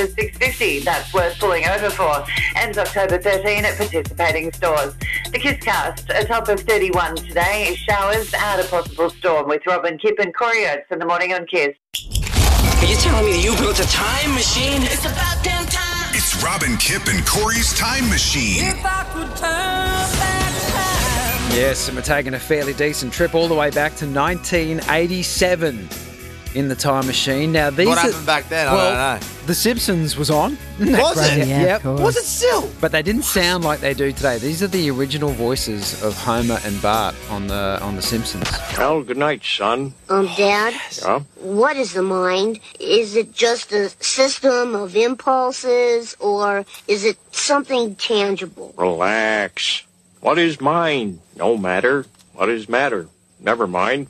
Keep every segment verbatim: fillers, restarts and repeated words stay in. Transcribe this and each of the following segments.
six fifty. That's worth pulling over for. Ends October thirteenth at participating stores. The Kisscast, a top of thirty-one today. Showers out a possible storm with Robin, Kip and Corey Oates in the morning on Kiss. Are you telling me that you built a time machine? It's about damn time. It's Robin, Kip and Corey's Time Machine. If I could turn back time. Yes, and we're taking a fairly decent trip all the way back to nineteen eighty-seven in the time machine. Now, these What are, happened back then? I well, don't know. The Simpsons was on. Isn't that Was great? it? Yeah, Yep. of course. Was it still? But they didn't sound like they do today. These are the original voices of Homer and Bart on the on the Simpsons. Well, good night, son. Um, Dad, Yeah? what is the mind? Is it just a system of impulses, or is it something tangible? Relax. What is mine? No matter. What is matter? Never mind.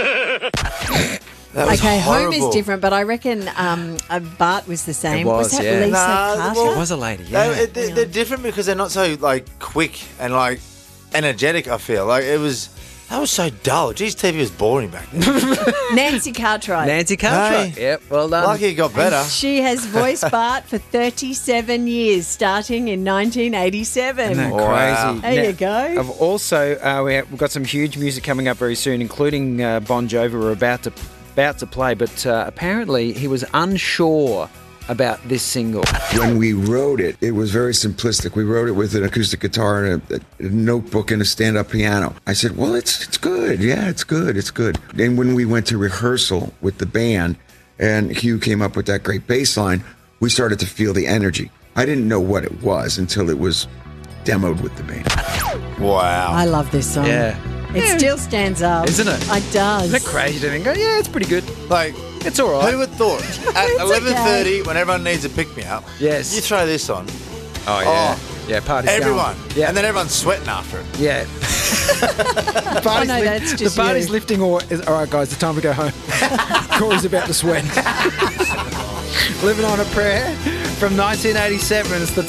That was Okay, horrible. Homer's different, but I reckon um, uh, Bart was the same. It was, that yeah. Lisa Nah, Carter? well- It was a lady, They, yeah. it- they, they're different because they're not so like quick and like energetic. I feel like it was that was so dull. Geez, T V was boring back then. Nancy Cartwright. Nancy Cartwright. Hey. Yep, well done. Lucky it got better. She has voiced Bart for thirty-seven years, starting in nineteen eighty-seven. Isn't that Wow. crazy? There you go. I've also, uh, we have, we've got some huge music coming up very soon, including uh, Bon Jovi. We're about to about to play, but uh, apparently he was unsure about this single. When we wrote it, it was very simplistic. We wrote it with an acoustic guitar and a, a notebook and a stand-up piano. I said, well, it's it's good. Yeah, it's good. It's good. And when we went to rehearsal with the band and Hugh came up with that great bass line, we started to feel the energy. I didn't know what it was until it was demoed with the band. Wow. I love this song. Yeah. It still stands up. Isn't it? It does. Isn't it crazy to think, oh, yeah, it's pretty good. Like, It's all right. who would thought at It's eleven thirty okay. when everyone needs a pick me up? Yes. You throw this on, Oh, yeah. Oh, yeah, party's everyone, going. Yeah. and then everyone's sweating after it. Yeah. the party's, Oh, no, that's the just party's you. lifting all. Is, all right, guys, it's time to go home. Corey's about to sweat. Living on a Prayer from nineteen eighty-seven. It's the